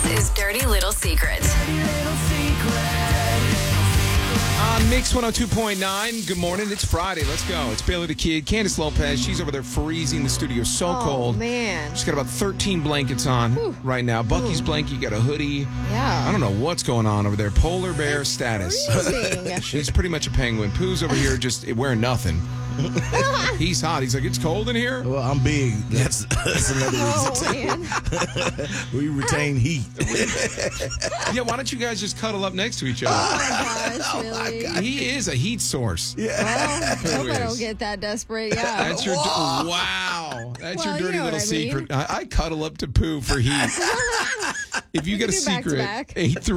is Dirty Little Secret. On Mix 102.9, good morning. It's Friday. Let's go. It's Bailey the Kid. Candace Lopez, she's over there freezing. The studio so cold. Oh, man. She's got about 13 blankets on right now. Bucky's blanket, got a hoodie. Yeah. I don't know what's going on over there. Polar bear status. Freezing. She's pretty much a penguin. Pooh's over here just wearing nothing. He's hot. He's like, it's cold in here? Well, I'm big. That's another reason. Oh, man. We retain heat. Yeah, why don't you guys just cuddle up next to each other? Oh, my gosh, really? He is a heat source. Well, I Who hope I is? don't get that desperate. Yeah. That's your wow. That's Well, your dirty you know little what I mean. secret. I cuddle up to Pooh for heat. If you get a can do secret, back-to-back.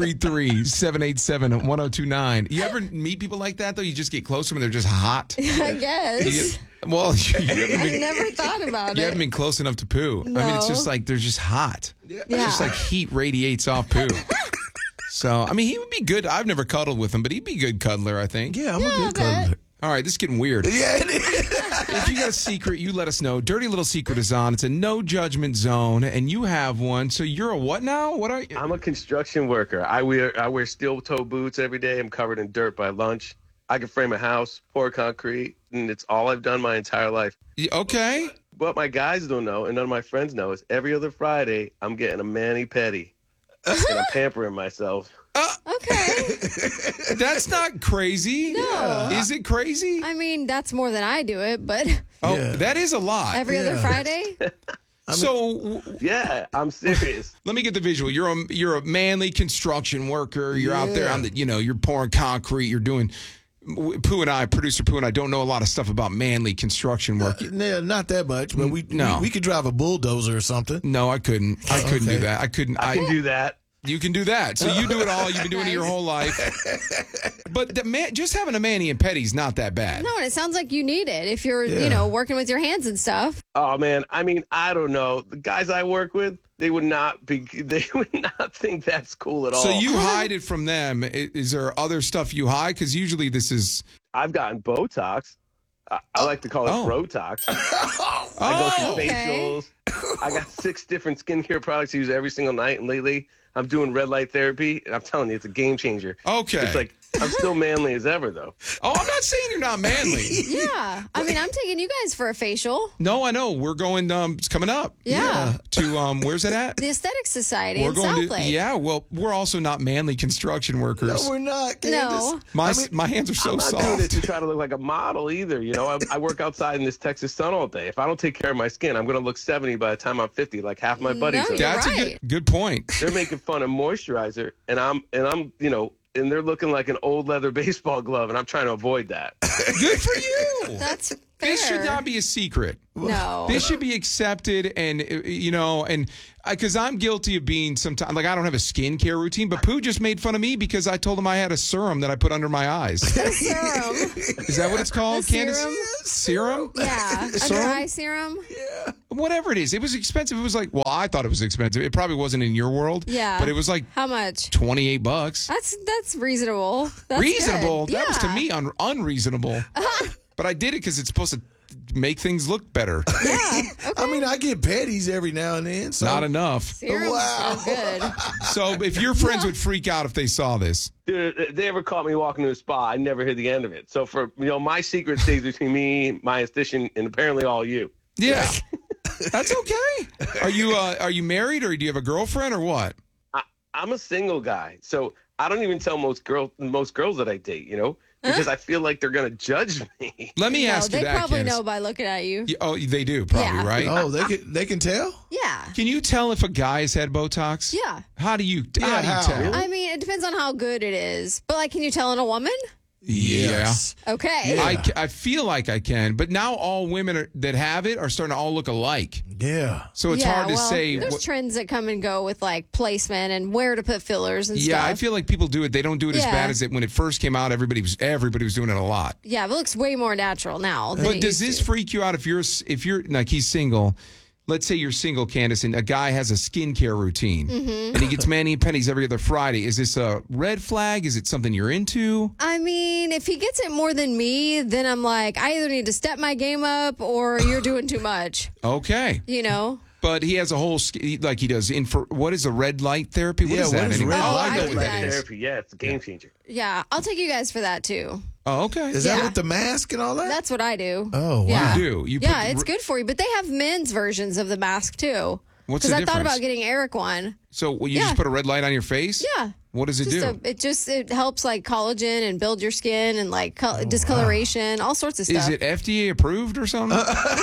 833-787-1029. You ever meet people like that though? You just get close to them and they're just hot. I guess. Well, you haven't I been, never thought about you it. haven't been close enough to Pooh. I mean, it's No. just like they're just hot. It's Yeah. just like heat radiates off Pooh. So, I mean, he would be good. I've never cuddled with him, but he'd be a good cuddler, I think. Yeah, I'm Yeah, a good I bet. cuddler. All right, this is getting weird. Yeah, it is. If you got a secret, you let us know. Dirty Little Secret is on. It's a no judgment zone, and you have one. So you're a what now? What are you? I'm a construction worker. I wear steel toe boots every day. I'm covered in dirt by lunch. I can frame a house, pour concrete, and it's all I've done my entire life. Okay. What my guys don't know, and none of my friends know, is every other Friday I'm getting a mani-pedi, and I'm pampering myself. Okay. That's not crazy. No. Is it crazy? I mean, that's more than I do it, but Oh, Yeah. that is a lot. every other Yeah. Friday? So Yeah, I'm serious. let me get the visual. You're a manly construction worker. You're out there on the, you're pouring concrete. You're doing. Producer Pooh and I don't know a lot of stuff about manly construction work. Yeah, not that much, but we could drive a bulldozer or something. No, I couldn't. I couldn't do Okay. that. I couldn't. I can do that. You can do that. So you do it all. You've been doing it your whole life. But just having a mani and petty is not that bad. No, and it sounds like you need it if you're, working with your hands and stuff. Oh man, I mean, I don't know. The guys I work with, they would not think that's cool at all. So you hide it from them. Is there other stuff you hide? Because usually this is. I've gotten Botox. I like to call it Brotox. I go through okay. facials. I got 6 different skincare products I use every single night, and lately I'm doing red light therapy, and I'm telling you, it's a game changer. Okay. It's like I'm still manly as ever, though. Oh, I'm not saying you're not manly. Yeah. I mean, I'm taking you guys for a facial. No, I know. We're going. It's coming up. Yeah. To where's it at? The Aesthetic Society We're in going South to. Lake. Yeah. Well, we're also not manly construction workers. No, we're not. No. Candace. My hands are so I'm not doing soft. it to try to look like a model either. I work outside in this Texas sun all day. If I don't take care of my skin, I'm going to look 70 by the time I'm 50, like half my buddies. No, are. you're That's a right. good point. They're making fun of moisturizer, and I'm and they're looking like an old leather baseball glove, and I'm trying to avoid that. Good for you. That's fair. This should not be a secret. No. This should be accepted, and because I'm guilty of being sometimes like I don't have a skincare routine, but Pooh just made fun of me because I told him I had a serum that I put under my eyes. Serum. Is that what it's called, The Candace? serum? Serum? Yeah. Serum? Under eye serum? Whatever it is. It was expensive. It was like, well, I thought it was expensive. It probably wasn't in your world. Yeah. But it was like How much? $28. That's reasonable. That's Reasonable. good. That was to Yeah. me unreasonable. But I did it because it's supposed to make things look better. Yeah. Okay. I mean, I get petties every now and then. So. Not enough. Serum's Wow. so good. So if your friends would freak out if they saw this. Dude, if they ever caught me walking to a spa, I never hear the end of it. So for my secret stays between me, my esthetician, and apparently all you. Yeah. That's okay. Are you married or do you have a girlfriend or what? I'm a single guy, so I don't even tell most girls that I date, because I feel like they're gonna judge me. Let me ask you They that, probably Candace. know by looking at you. Oh, they do probably, Yeah. right? Oh, they can tell? Yeah. Can you tell if a guy has had Botox? Yeah. How do you how? tell? I mean, it depends on how good it is. But, like, can you tell in a woman? Yes. Okay. Yeah. I feel like I can, but now all women that have it are starting to all look alike. Yeah. So it's Yeah, hard to well, say. There's trends that come and go with, like, placement and where to put fillers and Yeah, stuff. I feel like people do it. They don't do it as Yeah. bad as it when it first came out. Everybody was doing it a lot. Yeah, but it looks way more natural now. Than But it does used this to. freak you out if you're like he's single? Let's say you're single, Candace, and a guy has a skincare routine, and he gets mani and pennies every other Friday. Is this a red flag? Is it something you're into? I mean, if he gets it more than me, then I'm like, I either need to step my game up or you're doing too much. Okay. You know? But he has a whole like he does what is a red light therapy? What is that? What is anyway? red Oh, light I do therapy? that. Therapy, yeah, it's a game changer. Yeah, I'll take you guys for that too. Oh, okay. Is that Yeah. with the mask and all that? That's what I do. Oh, wow. Yeah. You do? You put yeah, the it's good for you. But they have men's versions of the mask too. What's Because the I thought difference? about getting Eric one. So you Yeah. just put a red light on your face? Yeah. What does it do? It helps like collagen and build your skin and like discoloration, all sorts of stuff. Is it FDA approved or something?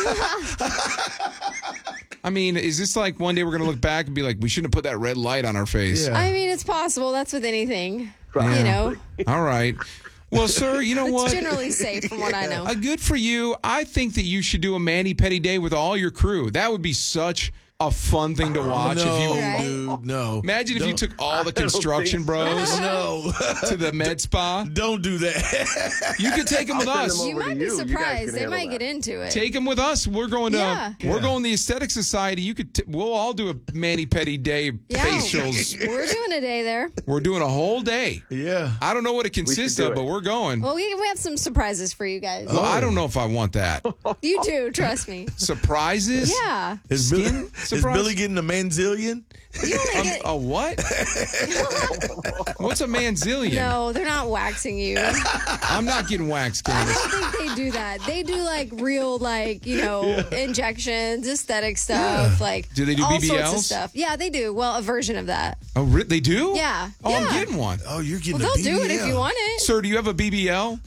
I mean, is this like one day we're going to look back and be like, we shouldn't have put that red light on our face? Yeah. I mean, it's possible. That's with anything. Right. You know, All right. Well, sir, you know it's what? generally safe from what I know. Good for you. I think that you should do a mani-pedi day with all your crew. That would be such a fun thing to watch. no, if you Right? dude, no. Imagine if you took all the construction so. bros No. to the med spa. Don't do that. You could take them with I'll send us. them You over might to be you. You guys surprised. can They handle might that. get into it. Take them with us. We're going to Yeah. we're going to the Aesthetic Society. You could we'll all do a mani-pedi day Yeah. facials. We're doing a day there. We're doing a whole day. Yeah. I don't know what it consists do of, it. but we're going. Well, we have some surprises for you guys. Well, I don't know if I want that. You do, trust me. Surprises? Yeah. Is Billy, Skin is surprise? Billy getting a manzillion? You only get, A what? What's a manzillion? no, they're not waxing you. I I'm not getting waxed, Candace. don't think they do that. They do like real, like, injections, aesthetic stuff, like Do they do all sorts BBLs? of stuff. Yeah, they do. Well, a version of that. Oh, they do? Yeah. Oh, I'm Yeah. getting one. Oh, you're getting Well, a they'll do it if BBL. you want it. Sir, do you have a BBL?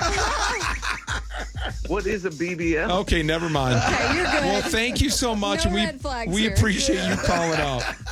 What is a BBL? Okay, never mind. Okay, you're good. Well, thank you so much. No and red flags we here. appreciate you calling out.